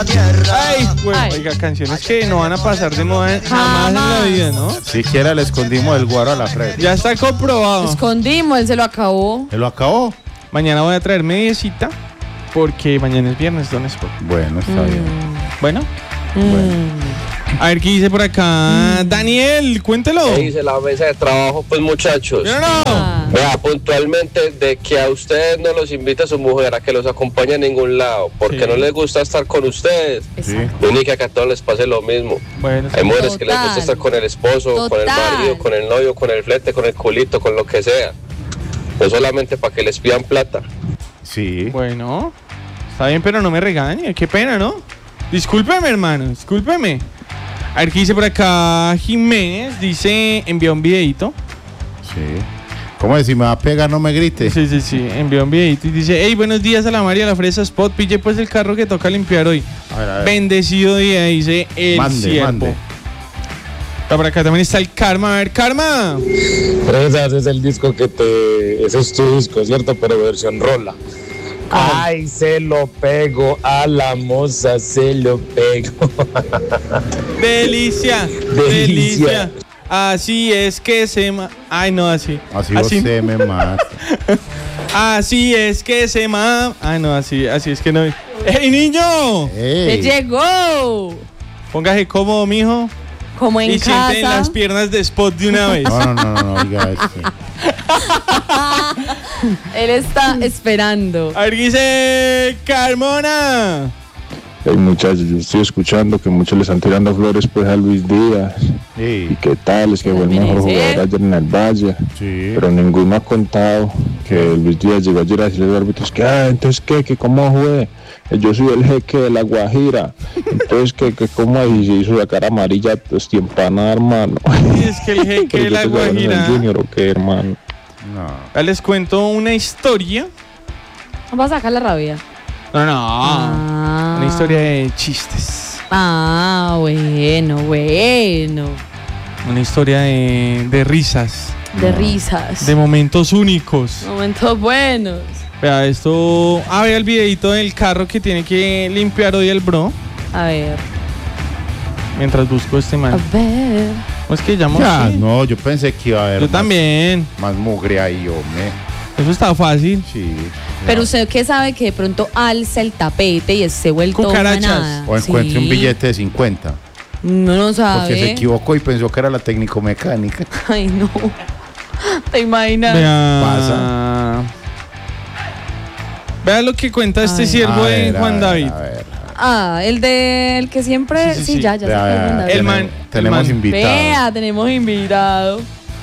Ay, güey, oiga, canciones que no van a pasar de moda jamás en la vida, ¿no? Siquiera le escondimos el guaro a la Fred. Ya está comprobado. Escondimos, él se lo acabó. ¿Se lo acabó? Mañana voy a traer mediecita porque mañana es viernes, Don Spot. Bueno, está bien. Bueno. Bueno. A ver qué dice por acá. Daniel, cuéntelo. ¿Qué dice la mesa de trabajo? Pues muchachos, vea, puntualmente de que a ustedes no los invita su mujer a que los acompañe a ningún lado porque no les gusta estar con ustedes. Sí. No ni que a todos les pase lo mismo. Bueno, hay mujeres que les gusta estar con el esposo, con el marido, con el novio, con el flete, con el culito, con lo que sea. No solamente para que les pidan plata. Sí. Bueno, está bien, pero no me regañe. Qué pena, ¿no? Discúlpeme, hermano, discúlpeme. A ver qué dice por acá Jiménez. Dice, envió un videito. Sí. ¿Cómo es? Si me va a pegar, no me grite. Sí, envió un videito y dice, hey, buenos días a la María, la Fresa Spot. Pille pues el carro que toca limpiar hoy. A ver. Bendecido día, dice el siervo. Mande. Por acá también está el Karma. A ver, Karma. Fresas es el disco que ese es tu disco, ¿cierto? Pero versión rola. Ay, se lo pego a la moza, se lo pego. Delicia. Así es que se Ay, no, así. Así se me mata. Así es que se Ay, no, así es que no. ¡Ey, niño! ¡Te llegó! Póngase cómodo, mijo. Como en y casa. siente en las piernas de Spot de una vez. No, diga eso. Él está esperando. A ver, dice Carmona. Hey, muchachos, yo estoy escuchando que muchos le están tirando flores pues a Luis Díaz. Sí. ¿Y qué tal? Es que fue el mejor jugador ayer en el Valle. Sí. Pero ninguno ha contado que Luis Díaz llegó ayer a decirle a los árbitros que, entonces ¿qué? ¿Cómo fue? Yo soy el jeque de la Guajira. Entonces, ¿qué? ¿Cómo ahí se hizo la cara amarilla? Pues tiempana, hermano. Es que el jeque de la Guajira. Junior, ¿o qué, hermano? No. Ya les cuento una historia. ¿Vas a sacar la rabia? No. Una historia de chistes. Bueno. Una historia de risas. De risas. De momentos únicos. Momentos buenos. Vea, esto... vea el videito del carro que tiene que limpiar hoy el bro. A ver. Mientras busco este man. A ver. ¿Cómo es que llamo? Ya, no, yo pensé que iba a haber Yo también. Más mugre ahí, hombre. Eso está fácil. Sí. Pero usted que sabe que de pronto alza el tapete y se vuelto cucarachas. nada. O encuentre un billete de 50. No sabe. Porque se equivocó y pensó que era la técnico-mecánica. Ay, no. ¿Te imaginas? Pasa. Vea lo que cuenta este siervo de Juan David. El que siempre... Sí, ya sé. El man. Tenemos invitado. Vea, tenemos invitado.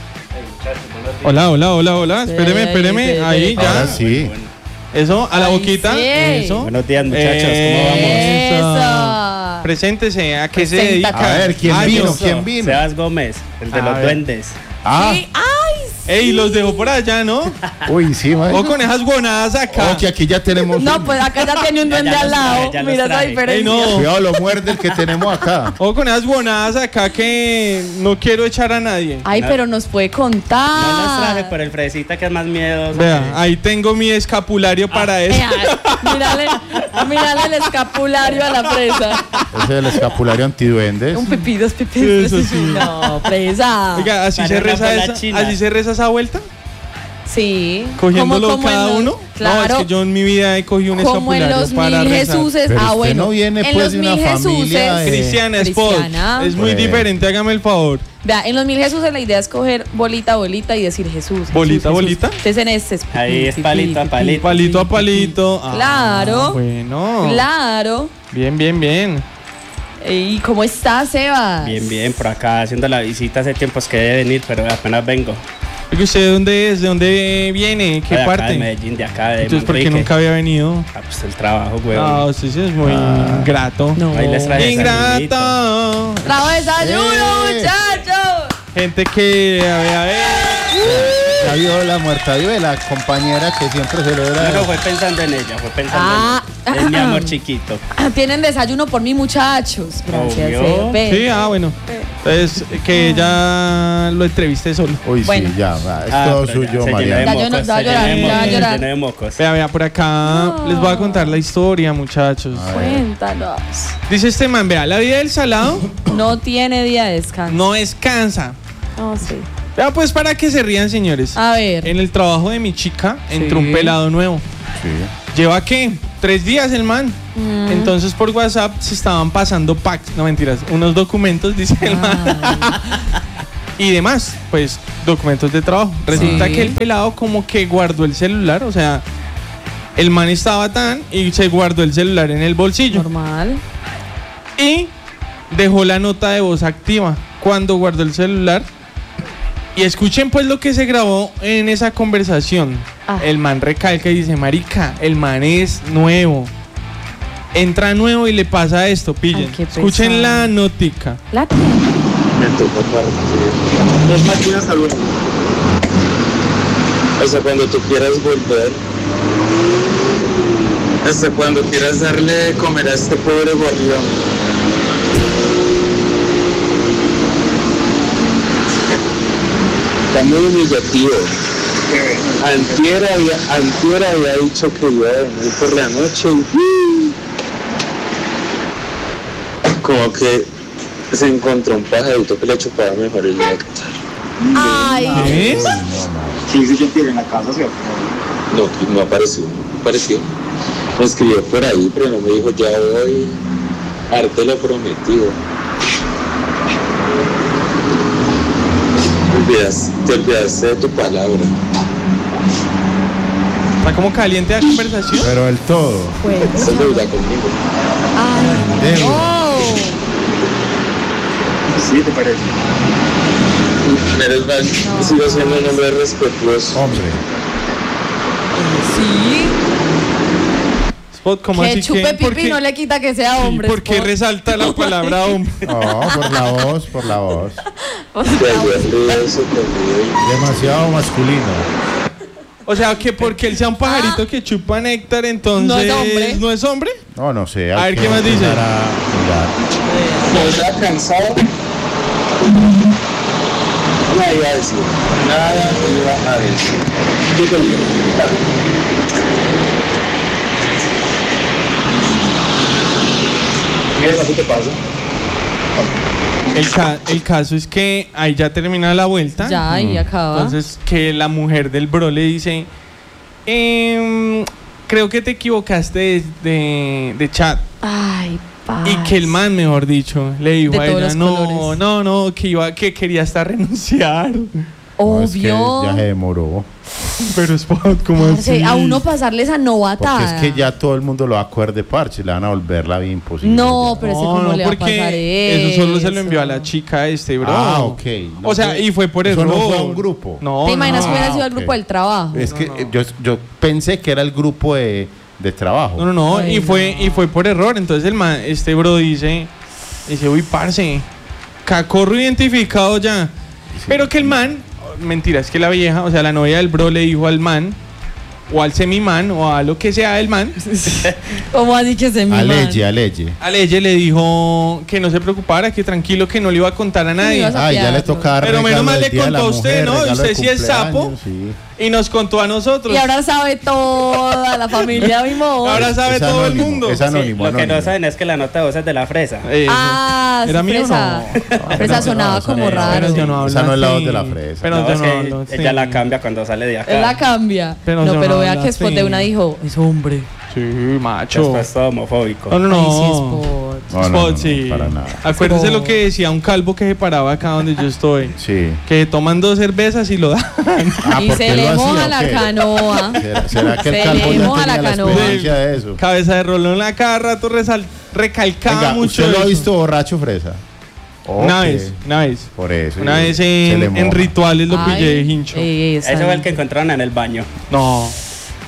Hola. Espéreme. Ahí, ya. Ahora sí. Eso, a la boquita. Sí. Eso. Buenos días, muchachos. ¿Cómo vamos? Eso. Preséntese. ¿A qué se dedica? A ver, ¿quién vino? Sebas Gómez, el de los duendes. Sí. Ey, los dejó por allá, ¿no? Uy, sí, man. O con esas guanadas acá. Que aquí ya tenemos. No, pues acá ya tiene un duende al lado. Mira esa diferencia. Ey, no. Cuidado, lo muerde el que tenemos acá. O con esas guanadas acá que no quiero echar a nadie. Ay, pero nos puede contar. No los traje, pero el fresita que es más miedoso. Vea, ahí tengo mi escapulario para eso. Mírale el escapulario a la presa. Ese es el escapulario antiduendes. Un pipidos. Eso sí. No, presa. Oiga, ¿así se reza esa vuelta? Sí. ¿Cogiéndolo cada uno? Claro. No, es que yo en mi vida he cogido un como en escapulario los para mil rezar. Jesuses. Pero usted Bueno. no viene En pues los de una mil familia Jesuses. Cristiana, Spot. Es muy Bueno. diferente, hágame el favor. Vea, en los 1000 Jesuses la idea es coger bolita y decir Jesús. ¿Bolita? Entonces en este es... Ahí es palito a palito. Palito a palito. Claro. Bueno. Claro. Bien. ¿Y cómo estás, Sebas? Bien, por acá haciendo la visita. Hace tiempos que debe venir, pero apenas vengo. ¿Y usted de dónde es? ¿De dónde viene? ¿Qué De acá parte? de Medellín, de acá de Entonces, ¿por qué Manrique. nunca había venido? Pues el trabajo, güey. No, usted sí es muy ingrato. No. Ahí les traje Ingrato. ¡Trabajo desayuno, muchachos! Gente que, a ver. ya vio la muerta viva, la compañera que siempre celebra. No, fue pensando en ella, fue pensando en ella. Es mi amor chiquito. Tienen desayuno por mí, muchachos. Gracias. Obvio. Sí, bueno. Entonces, que ella lo entreviste solo. Uy, Bueno. sí, ya, es todo suyo, Mariana. Ya yo no- ya llorar. Lleno de mocos. Vea, por acá les voy a contar la historia, muchachos. Cuéntanos. Dice este man, vea, la vida del salado No tiene día de descanso. no descansa. No, sí. Vea, pues para que se rían, señores. A ver. En el trabajo de mi chica entró Sí. un pelado nuevo. Sí. ¿Lleva qué? 3 días el man. Entonces por WhatsApp se estaban pasando packs, no mentiras, unos documentos, dice el man. Y demás, pues documentos de trabajo. Resulta Sí. que el pelado como que guardó el celular, o sea, el man estaba tan y se guardó el celular en el bolsillo. Normal. Y dejó la nota de voz activa cuando guardó el celular. Y escuchen pues lo que se grabó en esa conversación. El man recalca y dice, marica, el man es nuevo. Entra nuevo y le pasa esto, pillen. Ay, qué Escuchen pesado. la notica. La Me tocó partir. Dos máquinas al uno. Hasta cuando tú quieras volver. Hasta cuando quieras darle de comer a este pobre gorrión. Está muy humillativo. Antier había dicho que iba a venir por la noche y como que se encontró un pajarito que le chupaba mejor el néctar. Ay. ¿Ves? Sí, sí, yo tiene en la casa, ¿cierto? No apareció, Me escribió por ahí, pero no me dijo ya voy. Arte lo prometido. Te olvidaste de tu palabra. Está como caliente la conversación. Pero el todo. Estás deuda conmigo. Ay. Debo. Oh. Sí, ¿te parece? Menos mal, sigo siendo un hombre respetuoso. Hombre. Sí. Spot, ¿cómo Que así chupe que? pipi no le quita que sea hombre. ¿Por qué Spot. resalta la palabra hombre? No, por la voz, por la voz. Te ayer eso conmigo. Demasiado masculino. O sea, que porque él sea un pajarito que chupa néctar, entonces No es hombre. ¿no es hombre? No, no sé. A hay ver, que ¿qué más dice? empezar a mirar. ¿No está cansado? Nada iba a decir. Nada iba a decir. Dígale. ¿Qué te pasa? El caso es que ahí ya termina la vuelta. Ya, y acaba. Entonces, que la mujer del bro le dice, creo que te equivocaste de chat. Ay, paz. Y que el man, mejor dicho, le dijo De a todos ella, los no, colores. que quería hasta renunciar. No, es que Obvio. ya se demoró. Pero Spot, ¿cómo Parce, así? a uno pasarle esa Porque novatada. es que ya todo el mundo lo va a coger de parche. Le van a volver la vida imposible. No, ya. pero ese cómo le va a pasar porque eso solo se lo eso. envió a la chica bro. Ah, ok. No O sea, fue- y fue por eso error. no fue a un grupo. No, ¿Te imaginas que hubiera sido el ok. grupo del trabajo? Es que yo pensé que era el grupo de trabajo. No, Ay, y fue por error. Entonces el man, bro dice, uy, parce, cacorro identificado ya. Pero que el man, mentira, es que la vieja, o sea, la novia del bro le dijo al man, o al semi-man, o a lo que sea del man, ¿Cómo así que se me Aleye. a ella le dijo que no se preocupara, que tranquilo, que no le iba a contar a nadie. ibas a- Ah, ya le tocaba Pero menos regalo mal del le Día de la contó a usted, Mujer, ¿no? regalo de Usted sí es sapo. cumpleaños, sí. Y nos contó a nosotros. Y ahora sabe toda la familia mismo. Ahora sabe Es todo el anónimo, mundo. es Sí, anónimo. lo que no anónimo. saben es que la nota de voz es de la fresa. Eso. Ah, ¿Era sí, mío o fresa. no? Fresa No, sonaba eso como no, raro. Pero yo no hablo Esa no es la así. voz de la fresa. Pero No, yo es no que hablo ella así. la cambia cuando sale de acá. Él la cambia. Pero no, yo pero no vea hablo que después así. de una dijo, es hombre. Sí, macho. Después todo homofóbico. No, no, Ay, sí, no. Spot. No, no, Spot, no, sí. para nada. Acuérdese Spot. lo que decía un calvo que se paraba acá donde yo estoy. Sí. Que toman 2 cervezas y lo dan. Ah, Y porque se él le lo hacía, moja ¿o la qué? canoa. ¿Será que el Se calvo le ya moja la tenía la canoa. experiencia de eso? Cabeza de rolón a cada rato recalcaba Venga, mucho. ¿usted lo ha eso. visto borracho, fresa? Una Ok. vez. Por eso. Una vez se le en moja. rituales lo Ay, pillé de hincho. esa. Ese fue el que encontraron en el baño. No. Ay,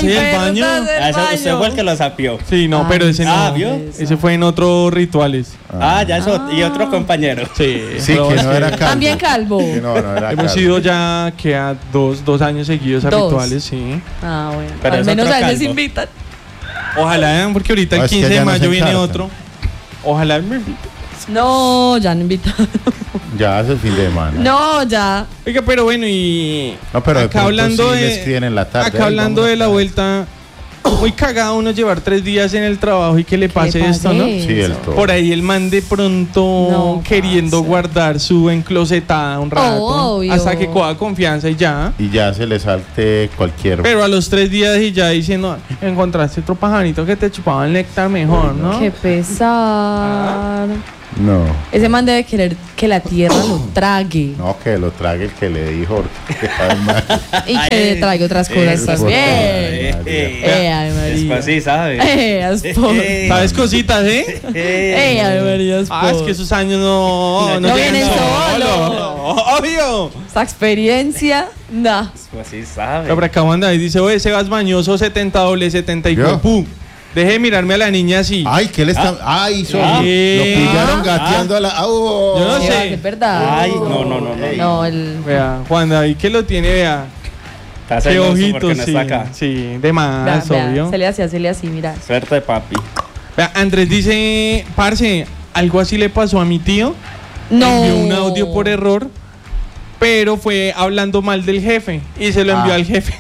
ese del baño. Ese fue el que lo sapió. Sí, no, pero ese no. ¿vio? Ese fue en otros rituales. Ya eso. Y otro compañero. Sí, Sí, que no era calvo. También calvo. Que no era Hemos calvo. ido ya que a dos años seguidos a rituales, sí. Ah, bueno. Pero Al es menos otro a él les calvo. invitan. Ojalá, porque ahorita No, el es que 15 de allá no mayo se viene encartan. otro. Ojalá me invite. No, ya no invitan. Ya hace el fin de semana. No, ya. Oiga, pero bueno, y No, pero de acá pronto hablando sí le de escriben en la tarde. acá Ay, hablando vamos de a la estar. vuelta, muy cagado uno llevar 3 días en el trabajo y que le pase le esto, pase ¿no? Sí, el todo. Por ahí el man de pronto No, queriendo parce. guardar su enclosetada un rato Obvio. hasta que coja confianza y ya. Y ya se le salte cualquier. Pero a los 3 días y ya diciendo, encontraste otro pajarito que te chupaba el néctar mejor, ¿no? Qué pesar. No. Ese man debe querer que la tierra lo trague. No, que lo trague el que le dijo. Y que le traiga otras cosas también. Ay, María. Después sí, ¿sabe? Esposo. ¿Sabes cositas, eh? Ay, María, Ah, es que esos años no No llegan vienen solo. solo. Obvio. Esta experiencia, no. Después sí, ¿sabe? Pero acá manda y dice, oye, Sebas Mañoso 70 doble 70 y ¿Yo? ¡pum! Deje de mirarme a la niña así. Ay, ¿qué le está? Ay, Sí. lo pillaron gateando a la. Oh. Yo no sé. Es verdad. Ay, no. No, el. Vea, Juan David, que lo tiene, vea. Está Qué celoso ojitos, porque no sí. está acá. Sí, de más, Vea, vea, obvio. se le así, mira. Suerte, papi. Vea, Andrés dice, parce, algo así le pasó a mi tío. No. Envió un audio por error, pero fue hablando mal del jefe y se lo envió al jefe.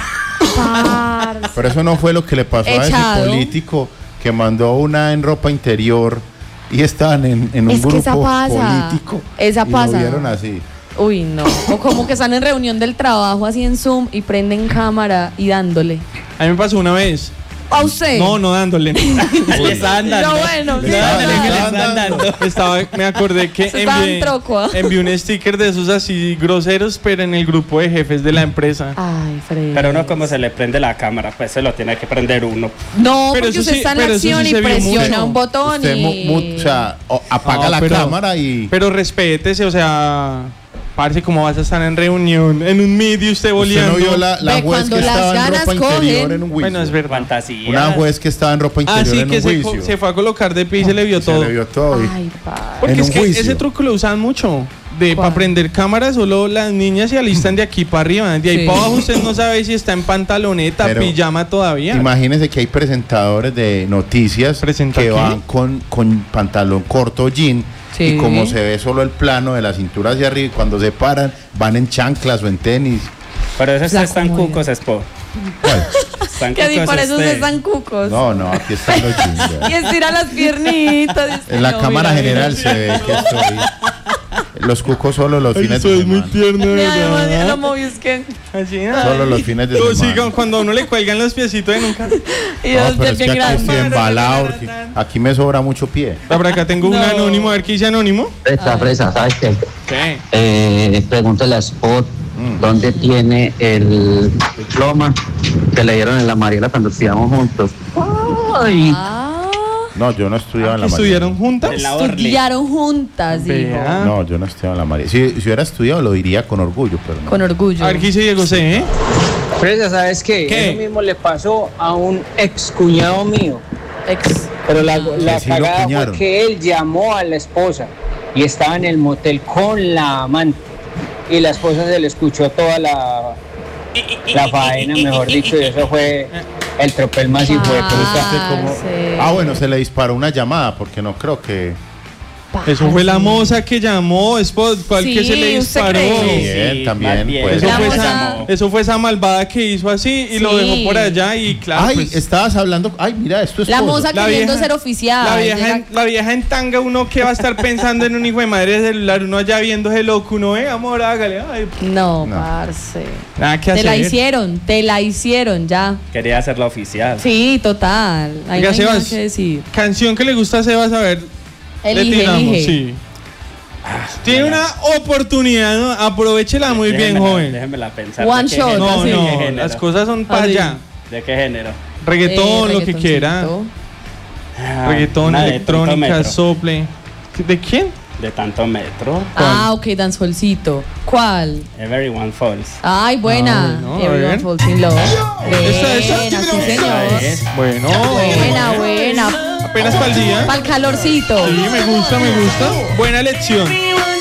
Parce. Pero eso no fue lo que le pasó a Echado. ese político que mandó una en ropa interior y estaban en un Es que grupo esa pasa. político. Esa y pasa. lo vieron así. Uy, no. O como que están en reunión del trabajo así en Zoom y prenden cámara y dándole. A mí me pasó una vez. ¿A usted? No, no dándole. Le estaban dando. No, bueno, Le estaban sí, dando. Me acordé que Se estaban troco, ¿ah? envié un sticker de esos así groseros, pero en el grupo de jefes de la empresa. Ay, Fred. Pero uno como se le prende la cámara, pues se lo tiene que prender uno. No, Pero porque eso usted sí- está en pero eso sí acción se y vio presiona mucho. un botón Usted y... o sea, apaga No, la pero- cámara y. Pero respétese, o sea, parce, ¿cómo vas a estar en reunión, en un meet y usted Usted boleando? no vio la Ve, juez cuando que las estaba en ganas ropa interior cogen. en un juicio. Bueno, es verdad. Fantasía. Una juez que estaba en ropa Ah, interior sí, en que un juicio. se fue a colocar de pie y se le vio Se todo. le vio todo. y- Ay, padre. Porque en es un que juicio. ese truco lo usan mucho. ¿Cuál? Para prender cámaras, solo las niñas se alistan de aquí para arriba. De ahí Sí. para abajo usted no sabe si está en pantaloneta, Pero pijama todavía. Imagínense que hay presentadores de noticias ¿Presenta que qué? van con pantalón corto jean Sí. y como se ve solo el plano de la cintura hacia arriba y cuando se paran van en chanclas o en tenis. Pero esos La están comodidad. cucos, Expo. ¿Cuál? Están Que di cucos por eso usted. se están cucos. No, aquí están los jeans. Y vea. estira las piernitas. En la No, cámara mira, general mira. se ve que estoy. Los cucos solo los fines de semana. tierno, Mira, además, ya lo moví, es que... Así, Solo los fines de Pero sí, semana. cuando a uno le cuelgan los piecitos en un carro. Y No, dos pero es pies que bien aquí estoy grandes. embalado. Porque aquí me sobra mucho pie. Por acá tengo un No. anónimo, a ver qué dice anónimo. Fresa, ¿sabes qué? Sí. Pregúntale a Spot dónde tiene el diploma que le dieron en la Mariela cuando estudiamos juntos. Ay. Ah, No, yo no estudiaba en la María. ¿Estudiaron juntas? En la Orly. estudiaron juntas, dijo. Vea. No, yo no estudiaba en la María. Si hubiera estudiado lo diría con orgullo, pero no. Con orgullo. A ver qué dice Diego C, ¿eh? Fresa, ¿sabes qué? ¿Qué? Eso mismo le pasó a un ex cuñado mío. Ex. Pero la Que sí lo cagada cuñaron. fue que él llamó a la esposa y estaba en el motel con la amante. Y la esposa se le escuchó toda la faena, mejor dicho, y eso fue el tropel más hijo de puta. Sí. Ah, bueno, se le disparó una llamada porque no creo que. Eso fue la moza que llamó, Spot, ¿cuál Sí, que se le ¿usted disparó? cree? Bien, también, más bien. pues. Eso La fue, moza- eso fue esa malvada que hizo así y lo Sí. dejó por allá y claro, Ay, pues, estabas hablando. Ay, mira, esto es La moza La queriendo vieja- ser oficial. la vieja en tanga, uno que va a estar pensando en un hijo de madre de celular, uno allá viendo ese loco, uno, amor, hágale, ay, No, No. parce. nada que Te hacer. la hicieron ya. Quería hacerla oficial. Sí, total. Ahí Oiga, no hay nada Sebas, que decir. Canción que le gusta a Sebas, a ver, le tiramos, Elige. sí. Tiene una oportunidad, ¿no? Aprovechela muy bien, Déjemela- joven. Déjemela pensar. One ¿de qué shot, género? No, así. ¿De qué no, género? las cosas son para Así. allá. ¿De qué género? Reggaetón, lo que quiera. reggaetoncito. Ah, Reggaetón, una de electrónica, Tontómetro. sople. ¿De quién? De tanto metro. Ah, ok, danzolcito. ¿Cuál? Everyone Falls. Ay, buena. Everyone Falls in Love. Buena, sí, señor. Bueno. Buena. Apenas para el día. Para el calorcito. Sí, me gusta. Buena lección.